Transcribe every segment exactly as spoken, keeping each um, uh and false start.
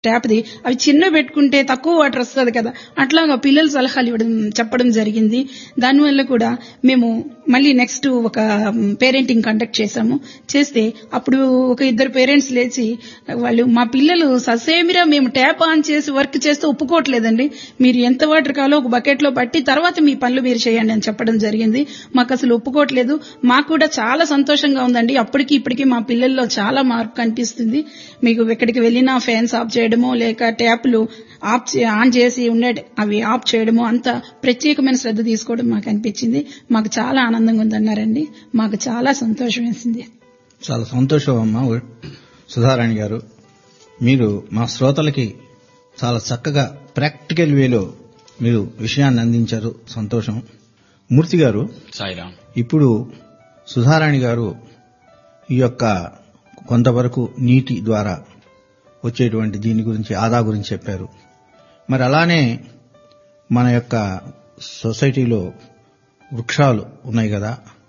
ట్యాప్ది, అవి చిన్న పెట్టుకుంటే తక్కువ వాటర్ వస్తుంది కదా, అట్లాగా పిల్లలు సలహాలు ఇవ్వడం చెప్పడం జరిగింది. దానివల్ల కూడా మేము మళ్ళీ నెక్స్ట్ ఒక పేరెంటింగ్ కండక్ట్ చేశాము. చేస్తే అప్పుడు ఒక ఇద్దరు పేరెంట్స్ లేచి వాళ్ళు, మా పిల్లలు ససేమిరా మేము ట్యాప్ ఆన్ చేసి వర్క్ చేస్తే ఒప్పుకోవట్లేదండి, మీరు ఎంత వాటర్ కావాలో ఒక బకెట్ లో పట్టి తర్వాత మీ పనులు మీరు చేయండి అని చెప్పడం జరిగింది. మాకు అసలు ఒప్పుకోవట్లేదు. మాకు కూడా చాలా సంతోషంగా ఉందండి. అప్పటికి ఇప్పటికీ మా పిల్లల్లో చాలా మార్పు కనిపిస్తుంది. మీకు ఎక్కడికి వెళ్ళినా ఫ్యాన్స్ ఆఫ్ చేయడమో లేక ట్యాప్లు ఆఫ్ ఆన్ చేసి ఉండే అవి ఆఫ్ చేయడమో అంత ప్రత్యేకమైన శ్రద్ధ తీసుకోవడం మాకు అనిపించింది. మాకు చాలా ఆనందంగా ఉందన్నారండి. మాకు చాలా సంతోషం వేసింది. చాలా సంతోషం అమ్మా సుధారాణి గారు. మీరు మా శ్రోతలకి చాలా చక్కగా ప్రాక్టికల్ వేలో మీరు విషయాన్ని అందించారు. సంతోషం. మూర్తి గారు, సాయిరాం, ఇప్పుడు సుధారాణి గారు ఈ యొక్క కొంతవరకు నీటి ద్వారా వచ్చేటువంటి దీని గురించి, ఆదా గురించి చెప్పారు. మరి అలానే మన యొక్క సొసైటీలో వృక్షాలు ఉన్నాయి కదా,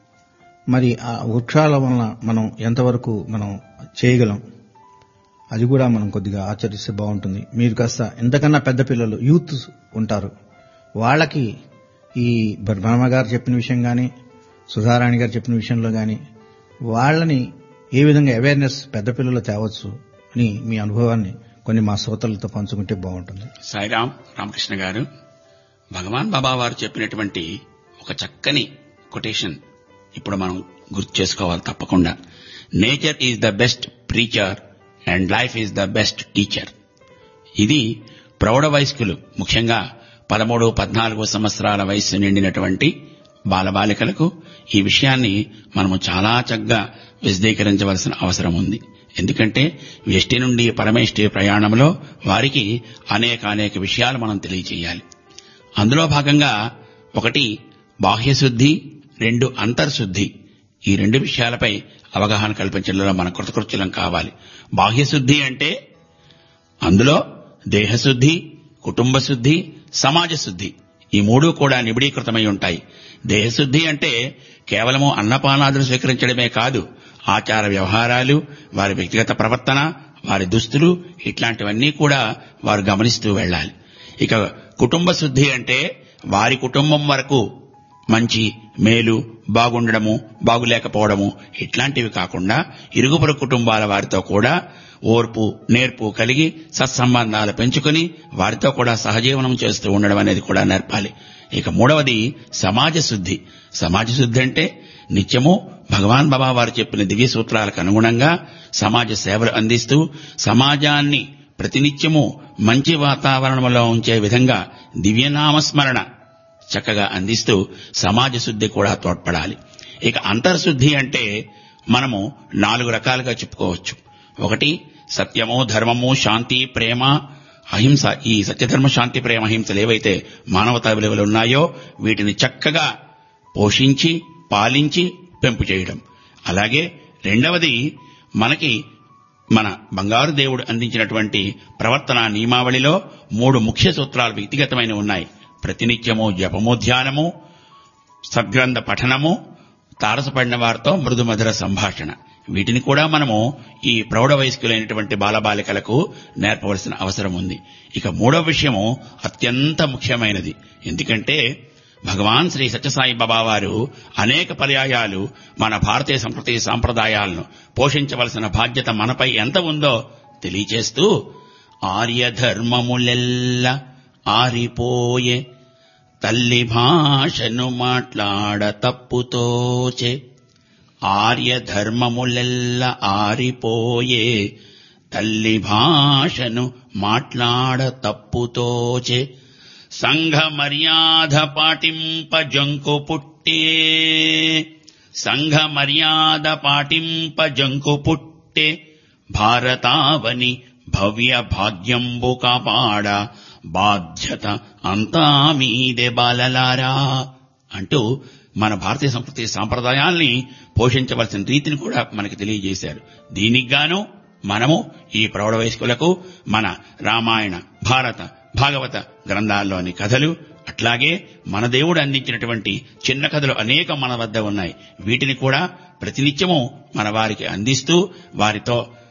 మరి ఆ వృక్షాల వలన మనం ఎంతవరకు మనం చేయగలం, అది కూడా మనం కొద్దిగా ఆచరిస్తే బాగుంటుంది. మీరు కాస్త ఎంతకన్నా పెద్ద పిల్లలు, యూత్ ఉంటారు, వాళ్ళకి ఈ బ్రహ్మ గారు చెప్పిన విషయం కానీ సుధారాణి గారు చెప్పిన విషయంలో కానీ వాళ్ళని ఏ విధంగా అవేర్నెస్ పెద్ద పిల్లలు తేవచ్చు అని మీ అనుభవాన్ని కొన్ని మా శ్రోతలతో పంచుకుంటే బాగుంటుంది. సాయిరాం రామకృష్ణ గారు, భగవాన్ బాబా వారు చెప్పినటువంటి ఒక చక్కని కొటేషన్ ఇప్పుడు మనం గుర్తు చేసుకోవాలి తప్పకుండా. Nature is the best preacher and life is the best teacher. ఇది ప్రౌఢ వయస్కులు, ముఖ్యంగా పదమూడు పద్నాలుగు సంవత్సరాల వయస్సు నిండినటువంటి బాలబాలికలకు ఈ విషయాన్ని మనము చాలా చక్కగా విశదీకరించవలసిన అవసరం ఉంది. ఎందుకంటే వ్యష్టి నుండి పరమేష్టి ప్రయాణంలో వారికి అనేక అనేక విషయాలు మనం తెలియచేయాలి. అందులో భాగంగా ఒకటి బాహ్యశుద్ధి, రెండు అంతర్శుద్ధి. ఈ రెండు విషయాలపై అవగాహన కల్పించడంలో మన కృతకృత్యులం కావాలి. బాహ్యశుద్ధి అంటే అందులో దేహశుద్ధి, కుటుంబ శుద్ధి, సమాజ శుద్ధి, ఈ మూడు కూడా నిబిడీకృతమై ఉంటాయి. దేహశుద్ధి అంటే కేవలము అన్నపానాదులు స్వీకరించడమే కాదు, ఆచార వ్యవహారాలు, వారి వ్యక్తిగత ప్రవర్తన, వారి దుస్తులు, ఇట్లాంటివన్నీ కూడా వారు గమనిస్తూ వెళ్లాలి. ఇక కుటుంబ శుద్ధి అంటే వారి కుటుంబం వరకు మంచి, మేలు, బాగుండడము, బాగులేకపోవడము ఇట్లాంటివి కాకుండా ఇరుగుపొరు కుటుంబాల వారితో కూడా ఓర్పు, నేర్పు కలిగి సత్సంబంధాలు పెంచుకుని వారితో కూడా సహజీవనం చేస్తూ ఉండడం అనేది కూడా నేర్పాలి. ఇక మూడవది సమాజ శుద్ధి. సమాజ శుద్ధి అంటే నిత్యము భగవాన్ బాబా వారు చెప్పిన దివ్య సూత్రాలకు అనుగుణంగా సమాజ సేవలు అందిస్తూ సమాజాన్ని ప్రతినిత్యము మంచి వాతావరణంలో ఉంచే విధంగా దివ్యనామస్మరణ చక్కగా అందిస్తూ సమాజ శుద్ధి కూడా తోడ్పడాలి. ఇక అంతర్శుద్ధి అంటే మనము నాలుగు రకాలుగా చెప్పుకోవచ్చు. ఒకటి సత్యము, ధర్మము, శాంతి, ప్రేమ, అహింస. ఈ సత్యధర్మ, శాంతి, ప్రేమ, అహింసలు ఏవైతే మానవతా విలువలు ఉన్నాయో వీటిని చక్కగా పోషించి, పాలించి, పెంపు చేయడం. అలాగే రెండవది మనకి మన బంగారు దేవుడు అందించినటువంటి ప్రవర్తన నియమావళిలో మూడు ముఖ్య సూత్రాలు వ్యక్తిగతమైన ఉన్నాయి. ప్రతినిత్యము జపము, ధ్యానము, సద్గ్రంథ పఠనము, తారసపడిన వారితో మృదుమధుర సంభాషణ. వీటిని కూడా మనము ఈ ప్రౌఢ వయస్కులైనటువంటి బాలబాలికలకు నేర్పవలసిన అవసరం ఉంది. ఇక మూడవ విషయము అత్యంత ముఖ్యమైనది. ఎందుకంటే భగవాన్ శ్రీ సత్యసాయి బాబా వారు అనేక పర్యాయాలు మన భారతీయ సంస్కృతి సాంప్రదాయాలను పోషించవలసిన బాధ్యత మనపై ఎంత ఉందో తెలియచేస్తూ ఆర్యధర్మములెల్ల ఆరిపోయే తల్లి భాషను మాట్లాడ తప్పుతోచే. ఆర్యధర్మములెల్ల ఆరిపోయే తల్లి భాషను మాట్లాడ తప్పుతోచే. సంఘ మర్యాద పాటింప జంకు పుట్టే. సంఘ మర్యాద పాటింప జంకు పుట్టే. భారతావని భవ్య భాగ్యంబు కాపాడ బాధ్యత అంతా మీదే బాలలారా అంటూ మన భారతీయ సంస్కృతి సాంప్రదాయాల్ని పోషించవలసిన రీతిని కూడా మనకి తెలియజేశారు. దీనికి గాను మనము ఈ ప్రౌఢ వయస్కులకు మన రామాయణ, భారత, భాగవత గ్రంథాల్లోని కథలు, అట్లాగే మన దేవుడు అందించినటువంటి చిన్న కథలు అనేక మన వద్ద ఉన్నాయి. వీటిని కూడా ప్రతినిత్యము మన వారికి అందిస్తూ వారితో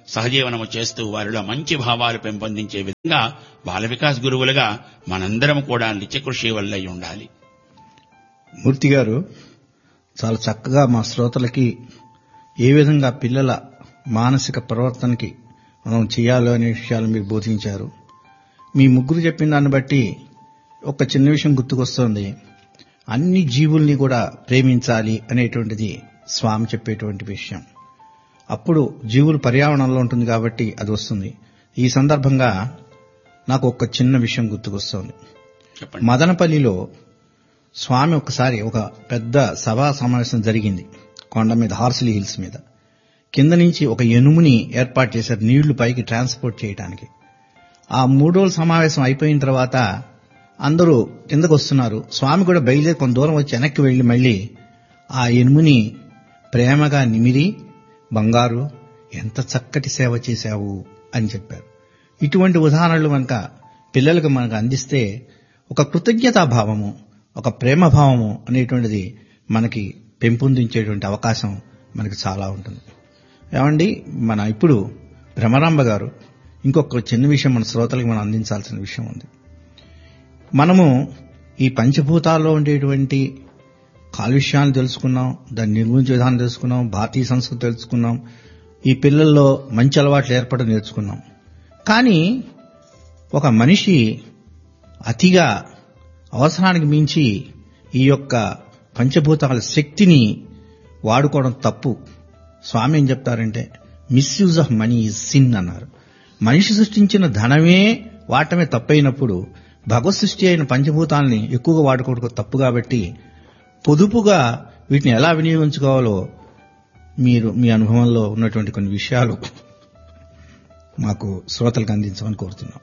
సహజీవనము చేస్తూ వారిలో మంచి భావాలు పెంపొందించే విధంగా బాల వికాస్ గురువులుగా మనందరం కూడా నిత్యకృషి వల్లై ఉండాలి. మూర్తి గారు చాలా చక్కగా మా శ్రోతలకి ఏ విధంగా పిల్లల మానసిక ప్రవర్తనకి మనం చేయాలో అనే విషయాలు మీరు బోధించారు. మీ ముగ్గురు చెప్పిన దాన్ని బట్టి ఒక చిన్న విషయం గుర్తుకొస్తోంది. అన్ని జీవుల్ని కూడా ప్రేమించాలి అనేటువంటిది స్వామి చెప్పేటువంటి విషయం. అప్పుడు జీవులు పర్యావరణంలో ఉంటుంది కాబట్టి అది వస్తుంది. ఈ సందర్భంగా నాకు ఒక చిన్న విషయం గుర్తుకొస్తోంది. మదనపల్లిలో స్వామి ఒకసారి ఒక పెద్ద సభా సమావేశం జరిగింది. కొండ మీద, హార్సిలీ హిల్స్ మీద. కింద నుంచి ఒక ఎనుముని ఏర్పాటు చేశారు నీళ్లు పైకి ట్రాన్స్పోర్ట్ చేయడానికి. ఆ మూడు రోజుల సమావేశం అయిపోయిన తర్వాత అందరూ కిందకు వస్తున్నారు. స్వామి కూడా బయలుదేరి కొంత దూరం వచ్చి వెనక్కి వెళ్లి మళ్లీ ఆ ఎనుముని ప్రేమగా నిమిరి, బంగారు ఎంత చక్కటి సేవ చేశావు అని చెప్పారు. ఇటువంటి ఉదాహరణలు మనక పిల్లలకు మనకు అందిస్తే ఒక కృతజ్ఞతాభావము, ఒక ప్రేమభావము అనేటువంటిది మనకి పెంపొందించేటువంటి అవకాశం మనకి చాలా ఉంటుంది. ఏమండి, మన ఇప్పుడు భ్రమరాంబ గారు ఇంకొక చిన్న విషయం మన శ్రోతలకు మనం అందించాల్సిన విషయం ఉంది. మనము ఈ పంచభూతాల్లో ఉండేటువంటి కాలుష్యాన్ని తెలుసుకున్నాం, దాన్ని నిర్మించే విధానం తెలుసుకున్నాం, భారతీయ సంస్కృతి తెలుసుకున్నాం, ఈ పిల్లల్లో మంచి అలవాట్లు ఏర్పడడం నేర్చుకున్నాం. కానీ ఒక మనిషి అతిగా అవసరానికి మించి ఈ యొక్క పంచభూతాల శక్తిని వాడుకోవడం తప్పు. స్వామి ఏం చెప్తారంటే misuse of money is sin అన్నారు. మనిషి సృష్టించిన ధనమే వాడటమే తప్పైనప్పుడు భగవత్ సృష్టి అయిన పంచభూతాలని ఎక్కువగా వాడుకోవడం తప్పు. కాబట్టి పొదుపుగా వీటిని ఎలా వినియోగించుకోవాలో మీరు మీ అనుభవంలో ఉన్నటువంటి కొన్ని విషయాలు మాకు శ్రోతలకు అందించమని కోరుతున్నాం.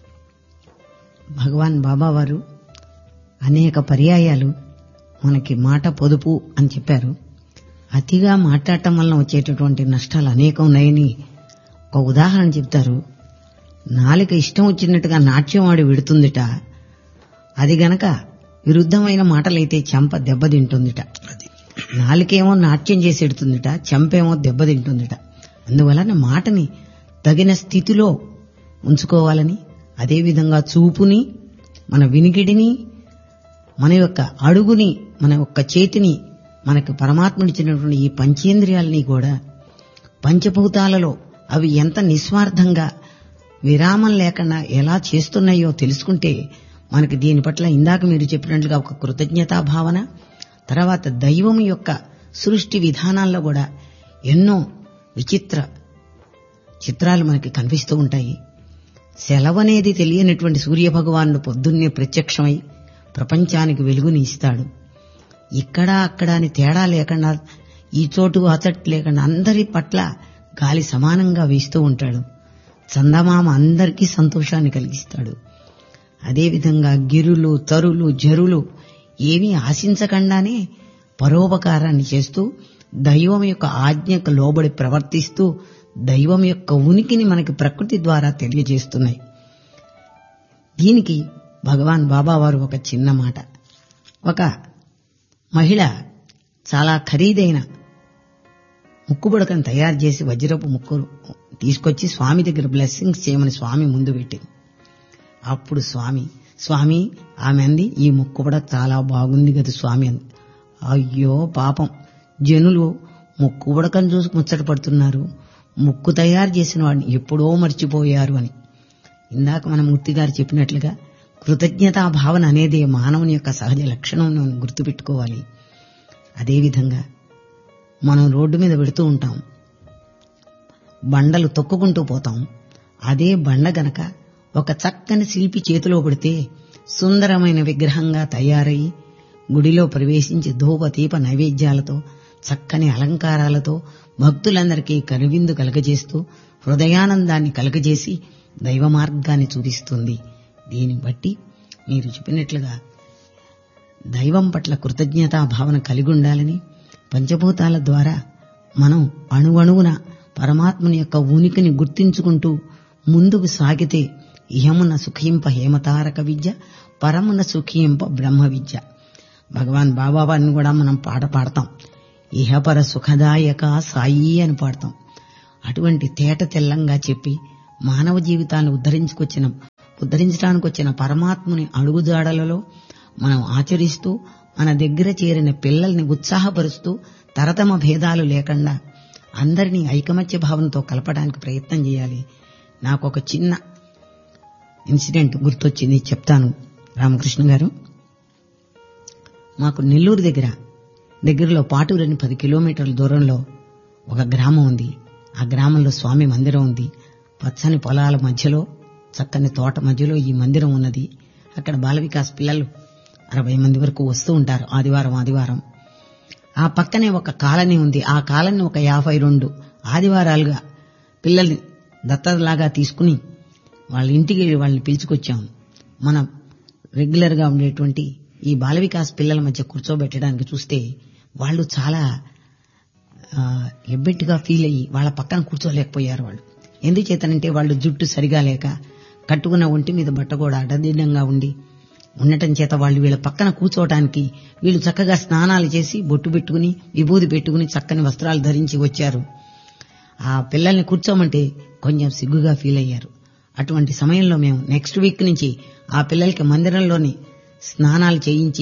భగవాన్ బాబా వారు అనేక పర్యాయాలు మనకి మాట పొదుపు అని చెప్పారు. అతిగా మాట్లాడటం వలన వచ్చేటటువంటి నష్టాలు అనేకం ఉన్నాయని ఒక ఉదాహరణ చెప్తారు. నాలుక ఇష్టం వచ్చినట్టుగా నాట్యం ఆడి విడుతుందిట. అది గనక విరుద్ధమైన మాటలైతే చెంప దెబ్బతింటుందిట. నాలుకేమో నాట్యం చేసి ఎడుతుందిట, చెంపేమో దెబ్బతింటుందిట. అందువలన మాటని తగిన స్థితిలో ఉంచుకోవాలని, అదేవిధంగా చూపుని, మన వినికిడిని, మన యొక్క అడుగుని, మన యొక్క చేతిని, మనకు పరమాత్ముడిచ్చినటువంటి ఈ పంచేంద్రియాలని కూడా పంచభూతాలలో అవి ఎంత నిస్వార్థంగా విరామం లేకుండా ఎలా చేస్తున్నాయో తెలుసుకుంటే మనకి దీని పట్ల ఇందాక మీరు చెప్పినట్లుగా ఒక కృతజ్ఞతా భావన, తర్వాత దైవం యొక్క సృష్టి విధానాల్లో కూడా ఎన్నో విచిత్ర చిత్రాలు మనకి కనిపిస్తూ ఉంటాయి. సెలవనేది తెలియనటువంటి సూర్యభగవానుడు పొద్దున్నే ప్రత్యక్షమై ప్రపంచానికి వెలుగుని ఇస్తాడు. ఇక్కడ అక్కడ అని తేడా లేకుండా, ఈ చోటు ఆ చోటు లేకుండా అందరి పట్ల గాలి సమానంగా వీస్తూ ఉంటాడు. చందమామ అందరికీ సంతోషాన్ని కలిగిస్తాడు. అదేవిధంగా గిరులు, తరులు, జరులు ఏమీ ఆశించకుండానే పరోపకారాన్ని చేస్తూ దైవం యొక్క ఆజ్ఞకు లోబడి ప్రవర్తిస్తూ దైవం యొక్క ఉనికిని మనకి ప్రకృతి ద్వారా తెలియజేస్తున్నాయి. దీనికి భగవాన్ బాబా వారు ఒక చిన్న మాట. ఒక మహిళ చాలా ఖరీదైన ముక్కుబుడకను తయారు చేసి వజ్రపు ముక్కులు తీసుకొచ్చి స్వామి దగ్గర బ్లెస్సింగ్స్ చేయమని స్వామి ముందు పెట్టింది. అప్పుడు స్వామి స్వామి ఆమె అంది, ఈ ముక్కుబుడక చాలా బాగుంది కదా స్వామి అంది. అయ్యో పాపం, జనులు ముక్కుబుడకను చూసి ముచ్చట పడుతున్నారు, ముక్కు తయారు చేసిన వాడిని ఎప్పుడో మర్చిపోయారు అని. ఇందాక మన మూర్తి గారు చెప్పినట్లుగా కృతజ్ఞతా భావన అనేది మానవుని యొక్క సహజ లక్షణం గుర్తుపెట్టుకోవాలి. అదేవిధంగా మనం రోడ్డు మీద పెడుతూ ఉంటాం, బండలు తొక్కుకుంటూ పోతాం. అదే బండ గనక ఒక చక్కని శిల్పి చేతిలో పెడితే సుందరమైన విగ్రహంగా తయారై గుడిలో ప్రవేశించి ధూప దీప నైవేద్యాలతో చక్కని అలంకారాలతో భక్తులందరికీ కనువిందు కలగజేస్తూ హృదయానందాన్ని కలగజేసి దైవ మార్గాన్ని చూపిస్తుంది. దీన్ని బట్టి మీరు చెప్పినట్లుగా దైవం పట్ల కృతజ్ఞతా భావన కలిగి ఉండాలని, పంచభూతాల ద్వారా మనం అణువణువున పరమాత్మని యొక్క ఉనికిని గుర్తించుకుంటూ ముందుకు సాగితే ఇహమున సుఖింప హేమతారక విద్య, పరమున సుఖింప బ్రహ్మ విద్య. భగవాన్ బాబావారిని కూడా మనం పాట పాడతాం, ఇహపర సుఖదాయక సాయి అని పాడతాం. అటువంటి తేట తెల్లంగా చెప్పి మానవ జీవితాన్ని ఉద్ధరించుకొచ్చిన ఉద్ధరించడానికి వచ్చిన పరమాత్ముని అడుగుజాడలలో మనం ఆచరిస్తూ మన దగ్గర చేరిన పిల్లల్ని ఉత్సాహపరుస్తూ తరతమ భేదాలు లేకుండా అందరినీ ఐకమత్య భావంతో కలపడానికి ప్రయత్నం చేయాలి. నాకు ఒక చిన్న ఇన్సిడెంట్ గుర్తొచ్చింది, చెప్తాను రామకృష్ణ గారు. మాకు నెల్లూరు దగ్గర దగ్గరలో పాటూరని పది కిలోమీటర్ల దూరంలో ఒక గ్రామం ఉంది. ఆ గ్రామంలో స్వామి మందిరం ఉంది. పచ్చని పొలాల మధ్యలో, చక్కని తోట మధ్యలో ఈ మందిరం ఉన్నది. అక్కడ బాల వికాస్ పిల్లలు అరవై మంది వరకు వస్తూ ఉంటారు ఆదివారం ఆదివారం. ఆ పక్కనే ఒక కాలనీ ఉంది. ఆ కాలనీ ఒక యాభై రెండు ఆదివారాలుగా పిల్లల్ని దత్తతలాగా తీసుకుని వాళ్ళ ఇంటికి వాళ్ళని పిలుచుకొచ్చాము. మనం రెగ్యులర్ గా ఉండేటువంటి ఈ బాల వికాస్ పిల్లల మధ్య కూర్చోబెట్టడానికి చూస్తే వాళ్ళు చాలా ఎబ్బెట్టుగా ఫీల్ అయ్యి వాళ్ళ పక్కన కూర్చోలేకపోయారు. వాళ్ళు ఎందుచేతనంటే వాళ్ళు జుట్టు సరిగా లేక, కట్టుకున్న ఒంటి మీద బట్ట కూడా అడ్డదిడ్డంగా ఉండి ఉండటం చేత వాళ్ళు వీళ్ళ పక్కన కూర్చోవటానికి వీళ్ళు చక్కగా స్నానాలు చేసి బొట్టు పెట్టుకుని విభూది పెట్టుకుని చక్కని వస్త్రాలు ధరించి వచ్చారు. ఆ పిల్లల్ని కూర్చోమంటే కొంచెం సిగ్గుగా ఫీల్ అయ్యారు. అటువంటి సమయంలో మేము నెక్స్ట్ వీక్ నుంచి ఆ పిల్లలకి మందిరంలోని స్నానాలు చేయించి,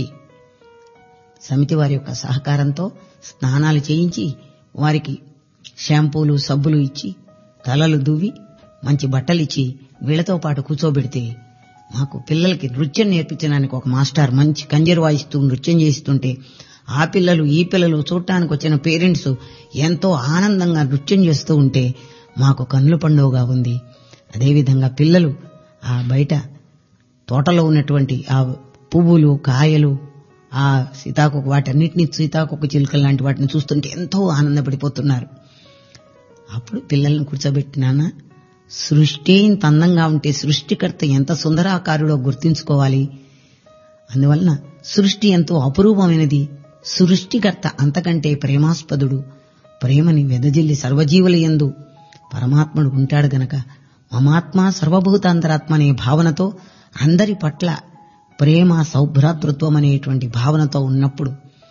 సమితి వారి యొక్క సహకారంతో స్నానాలు చేయించి వారికి షాంపూలు సబ్బులు ఇచ్చి తలలు దువ్వి మంచి బట్టలిచ్చి వీళ్లతో పాటు కూర్చోబెడితే మాకు పిల్లలకి నృత్యం నేర్పించడానికి ఒక మాస్టర్ మంచి కంజర్ వాయిస్తూ నృత్యం చేస్తుంటే ఆ పిల్లలు ఈ పిల్లలు చూడటానికి వచ్చిన పేరెంట్స్ ఎంతో ఆనందంగా నృత్యం చేస్తూ ఉంటే మాకు కన్నుల పండుగగా ఉంది. అదేవిధంగా పిల్లలు ఆ బయట తోటలో ఉన్నటువంటి ఆ పువ్వులు కాయలు ఆ సీతాకొక వాటన్నిటినీ సీతాకొక చిలుకలు లాంటి వాటిని చూస్తుంటే ఎంతో ఆనందపడిపోతున్నారు. అప్పుడు పిల్లల్ని కూర్చోబెట్టినానా, సృష్టి ఇంత అందంగా ఉంటే సృష్టికర్త ఎంత సుందరాకారుడో గుర్తించుకోవాలి. అందువలన సృష్టి ఎంతో అపురూపమైనది, సృష్టికర్త అంతకంటే ప్రేమాస్పదుడు. ప్రేమని వెదజిల్లి సర్వజీవుల యందు పరమాత్ముడు ఉంటాడు గనక మమాత్మ సర్వభూతాంతరాత్మ అనే భావనతో అందరి పట్ల ప్రేమ సౌభ్రాతృత్వం అనేటువంటి భావనతో ఉన్నప్పుడు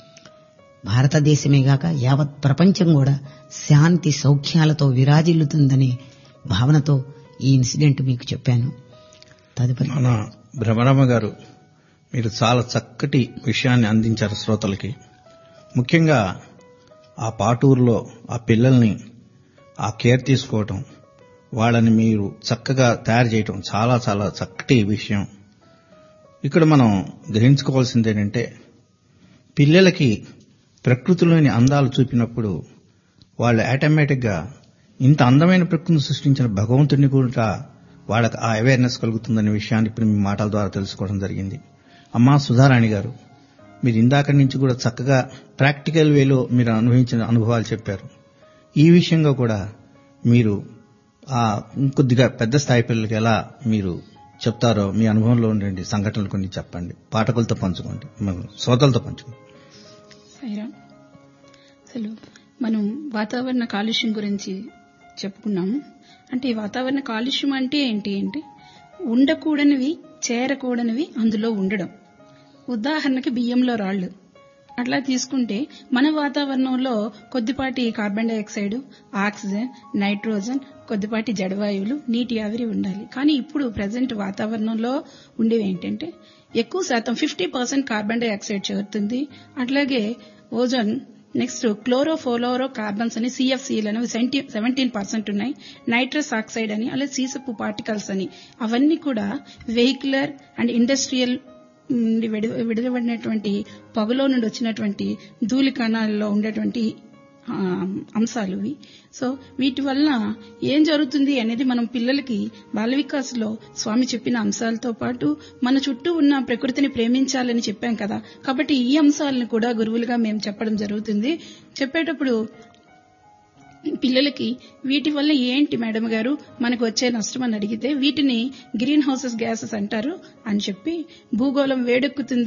భారతదేశమే గాక యావత్ ప్రపంచం కూడా శాంతి సౌఖ్యాలతో విరాజిల్లుతుందనే భావనతో ఈ ఇన్సిడెంట్ మీకు చెప్పాను. తదుపరి మన భ్రమరమ్మ గారు మీరు చాలా చక్కటి విషయాన్ని అందించారు శ్రోతలకి. ముఖ్యంగా ఆ పాటూరులో ఆ పిల్లల్ని ఆ కేర్ తీసుకోవటం, వాళ్ళని మీరు చక్కగా తయారు చేయటం చాలా చాలా చక్కటి విషయం. ఇక్కడ మనం గ్రహించుకోవాల్సింది ఏంటంటే పిల్లలకి ప్రకృతిలోని అందాలు చూపినప్పుడు వాళ్ళు ఆటోమేటిక్గా ఇంత అందమైన ప్రకృతిని సృష్టించిన భగవంతుడిని కూడా వాళ్ళకి ఆ అవేర్నెస్ కలుగుతుందనే విషయాన్ని ఇప్పుడు మీ మాటల ద్వారా తెలుసుకోవడం జరిగింది. అమ్మా సుధారాణి గారు, మీరు ఇందాక నుంచి కూడా చక్కగా ప్రాక్టికల్ వేలో మీరు అనుభవించిన అనుభవాలు చెప్పారు. ఈ విషయంగా కూడా మీరు ఆ కొద్దిగా పెద్ద స్థాయి పిల్లలకి ఎలా మీరు చెప్తారో మీ అనుభవంలో ఉండండి సంఘటనలు కొన్ని చెప్పండి, పాఠకులతో పంచుకోండి, శ్రోతలతో పంచుకోండి. అసలు మనం వాతావరణ కాలుష్యం గురించి చెప్పుకున్నాము. అంటే ఈ వాతావరణ కాలుష్యం అంటే ఏంటి అంటే ఉండకూడనివి చేరకూడనివి అందులో ఉండడం. ఉదాహరణకి బియ్యంలో రాళ్లు అట్లా తీసుకుంటే మన వాతావరణంలో కొద్దిపాటి కార్బన్ డైఆక్సైడ్, ఆక్సిజన్, నైట్రోజన్, కొద్దిపాటి జడవాయువులు, నీటి ఆవిరి ఉండాలి. కానీ ఇప్పుడు ప్రజెంట్ వాతావరణంలో ఉండేవి ఏంటంటే ఎక్కువ శాతం ఫిఫ్టీ పర్సెంట్ కార్బన్ డైఆక్సైడ్ చేరుతుంది. అట్లాగే ఓజోన్, నెక్స్ట్ క్లోరోఫ్లోరో కార్బన్స్ అని సిఎఫ్సిలు అనేవి సెవెంటీన్ పర్సెంట్ ఉన్నాయి. నైట్రస్ ఆక్సైడ్ అని, అలాగే సీసపు పార్టికల్స్ అని, అవన్నీ కూడా వెహికులర్ అండ్ ఇండస్ట్రియల్ విడుదలబడినటువంటి పొగలో నుండి వచ్చినటువంటి ధూళి కణాలలో ఉండేటువంటి అంశాలు ఇవి. సో వీటి వల్ల ఏం జరుగుతుంది అనేది మనం పిల్లలకి బాల వికాస్లో స్వామి చెప్పిన అంశాలతో పాటు మన చుట్టూ ఉన్న ప్రకృతిని ప్రేమించాలని చెప్పాం కదా. కాబట్టి ఈ అంశాలను కూడా గురువులుగా మేము చెప్పడం జరుగుతుంది. చెప్పేటప్పుడు పిల్లలకి వీటి వల్ల ఏంటి మేడం గారు మనకు వచ్చే నష్టం అని అడిగితే వీటిని గ్రీన్ హౌసెస్ గ్యాసెస్ అంటారు అని చెప్పి, భూగోళం వేడెక్కుతుంది,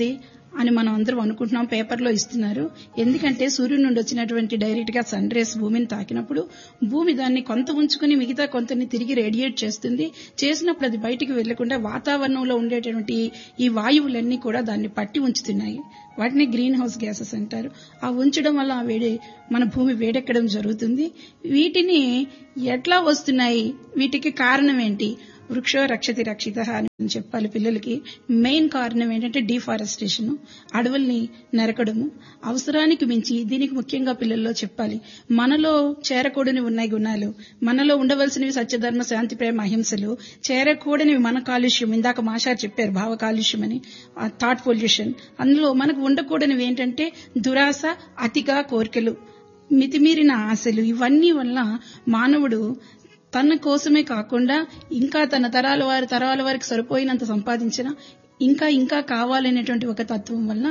అని మనం అందరం అనుకుంటున్నాం, పేపర్లో ఇస్తున్నారు. ఎందుకంటే సూర్యుడి నుండి వచ్చినటువంటి డైరెక్ట్ గా సన్ రేస్ భూమిని తాకినప్పుడు భూమి దాన్ని కొంత ఉంచుకుని మిగతా కొంతని తిరిగి రేడియేట్ చేస్తుంది. చేసినప్పుడు అది బయటికి వెళ్లకుండా వాతావరణంలో ఉండేటువంటి ఈ వాయువులన్నీ కూడా దాన్ని పట్టి ఉంచుతున్నాయి. వాటిని గ్రీన్ హౌస్ గ్యాసెస్ అంటారు. ఆ ఉంచడం వల్ల ఆ వేడి మన భూమి వేడెక్కడం జరుగుతుంది. వీటిని ఎట్లా వస్తున్నాయి, వీటికి కారణం ఏంటి? వృక్షో రక్షతి రక్షిత అని చెప్పాలి పిల్లలకి. మెయిన్ కారణం ఏంటంటే డిఫారెస్టేషన్, అడవుల్ని నరకడము. అవసరానికి మించి దీనికి ముఖ్యంగా పిల్లల్లో చెప్పాలి, మనలో చేరకూడని ఉన్నాయి గుణాలు, మనలో ఉండవలసినవి సత్యధర్మ శాంతి ప్రేమ అహింసలు, చేరకూడనివి మన కాలుష్యం. ఇందాక మాషార్ చెప్పారు భావ కాలుష్యం అని, థాట్ పొల్యూషన్. అందులో మనకు ఉండకూడనివి ఏంటంటే దురాశ, అతిగా కోరికలు, మితిమీరిన ఆశలు. ఇవన్నీ వల్ల మానవుడు తన కోసమే కాకుండా ఇంకా తన తరాల వారి తరాల వారికి సరిపోయినంత సంపాదించిన ఇంకా ఇంకా కావాలనేటువంటి ఒక తత్వం వల్ల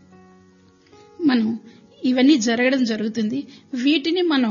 మనం ఇవన్నీ జరగడం జరుగుతుంది. వీటిని మనం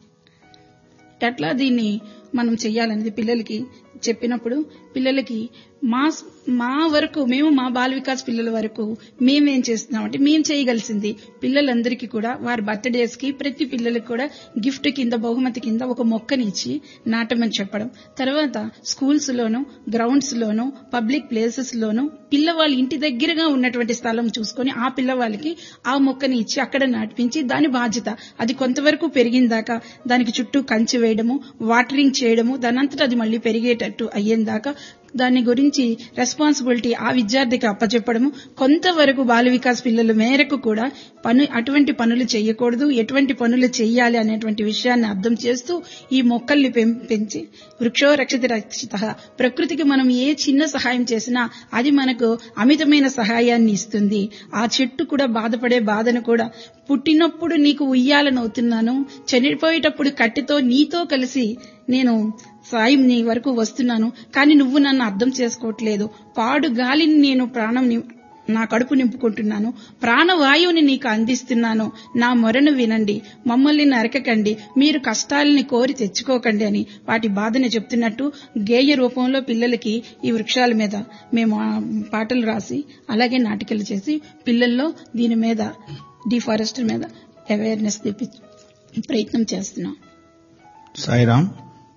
ఎట్లా దీన్ని మనం చెయ్యాలనేది పిల్లలకి చెప్పినప్పుడు, పిల్లలకి మా మా వరకు మేము మా బాల వికాస్ పిల్లల వరకు మేమేం చేస్తున్నామంటే, మేము చేయగలిసింది పిల్లలందరికీ కూడా వారి బర్త్డేస్ కి ప్రతి పిల్లలకి కూడా గిఫ్ట్ కింద బహుమతి కింద ఒక మొక్కని ఇచ్చి నాటమని చెప్పడం. తర్వాత స్కూల్స్ లోను, గ్రౌండ్స్ లోను, పబ్లిక్ ప్లేసెస్ లోను పిల్లవాళ్ళ ఇంటి దగ్గరగా ఉన్నటువంటి స్థలం చూసుకొని ఆ పిల్లవాళ్ళకి ఆ మొక్కని ఇచ్చి అక్కడ నాటిపించి దాని బాధ్యత అది కొంతవరకు పెరిగిందాకా దానికి చుట్టూ కంచి వేయడము, వాటరింగ్ చేయడము, దానంతటా అది మళ్లీ పెరిగేటట్టు అయ్యేందాకా దాని గురించి రెస్పాన్సిబిలిటీ ఆ విద్యార్థికి అప్పచెప్పడము. కొంతవరకు బాల వికాస్ పిల్లల మేరకు కూడా పను అటువంటి పనులు చేయకూడదు, ఎటువంటి పనులు చేయాలి అనేటువంటి విషయాన్ని అర్థం చేస్తూ ఈ మొక్కల్ని పెంచి వృక్షో రక్షతి రక్షిత. ప్రకృతికి మనం ఏ చిన్న సహాయం చేసినా అది మనకు అమితమైన సహాయాన్ని ఇస్తుంది. ఆ చెట్టు కూడా బాధపడే బాధను కూడా, పుట్టినప్పుడు నీకు ఉయ్యాలనవుతున్నాను, చనిపోయేటప్పుడు కట్టెతో నీతో కలిసి నేను సాయం నీ వరకు వస్తున్నాను, కానీ నువ్వు నన్ను అర్థం చేసుకోవట్లేదు. పాడు గాలిని నేను ప్రాణం నా కడుపు నింపుకుంటున్నాను, ప్రాణవాయువుని నీకు అందిస్తున్నాను, నా మొరను వినండి, మమ్మల్ని నరకకండి, మీరు కష్టాలని కోరి తెచ్చుకోకండి అని వాటి బాధని చెప్తున్నట్టు గేయ రూపంలో పిల్లలకి ఈ వృక్షాల మీద మేము పాటలు రాసి అలాగే నాటికలు చేసి పిల్లల్లో దీని మీద డిఫారెస్ట్ మీద అవేర్నెస్ తెప్పి ప్రయత్నం చేస్తున్నాం. సాయిరాం,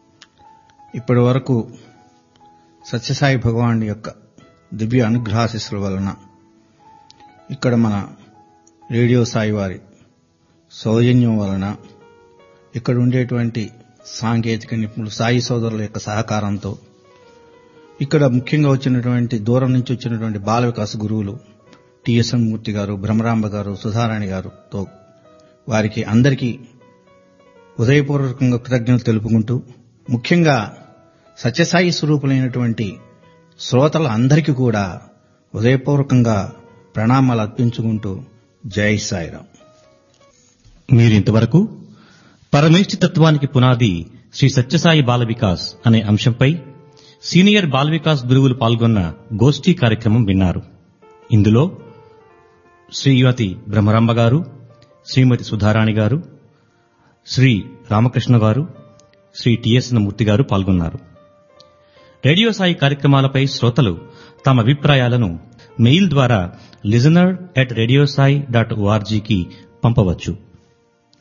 ఇప్పటి వరకు సత్యసాయి భగవాన్ యొక్క దివ్య అనుగ్రహాశిస్సుల వలన ఇక్కడ మన రేడియో సాయి వారి సౌజన్యం వలన ఇక్కడ ఉండేటువంటి సాంకేతిక నిపుణులు సాయి సోదరుల యొక్క సహకారంతో ఇక్కడ ముఖ్యంగా వచ్చినటువంటి దూరం నుంచి వచ్చినటువంటి బాల వికాస గురువులు టిఎస్ఎన్ మూర్తి గారు, బ్రహ్మరాంబ గారు, సుధారాణి గారుతో వారికి అందరికీ ఉదయపూర్వకంగా కృతజ్ఞతలు తెలుపుకుంటూ, ముఖ్యంగా సత్యసాయి స్వరూపులైనటువంటి శ్రోతల అందరికీ కూడా ఉదయపూర్వకంగా ప్రణామాలు అర్పించుకుంటూ జై సాయిరాం. మీరింతవరకు పరమేష్ఠితత్వానికి పునాది శ్రీ సత్యసాయి బాల వికాస్ అనే అంశంపై సీనియర్ బాల వికాస్ గురువులు పాల్గొన్న గోష్ఠీ కార్యక్రమం విన్నారు. ఇందులో శ్రీమతి బ్రహ్మరాంబ గారు, శ్రీమతి సుధారాణి గారు, శ్రీ రామకృష్ణ గారు, శ్రీ టిఎస్ఎన్ మూర్తి గారు పాల్గొన్నారు. రేడియో సాయి కార్యక్రమాలపై శ్రోతలు తమ అభిప్రాయాలను మెయిల్ ద్వారా listener at radio Sai dot ఓఆర్జీకి పంపవచ్చు.